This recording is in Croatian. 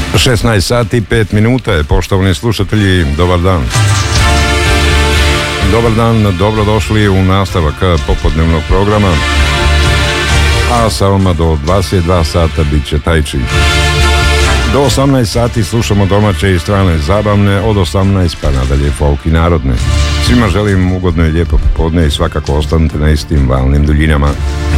16 sati 5 minuta je, poštovani slušatelji, dobar dan. Dobar dan, dobrodošli u nastavak popodnevnog programa. A sa vama do 22 sata bit će Tajči. Do 18 sati slušamo domaće i strane zabavne, od 18 pa nadalje folk i narodne. Svima želim ugodno i lijepo popodne i svakako ostanite na istim valnim duljinama.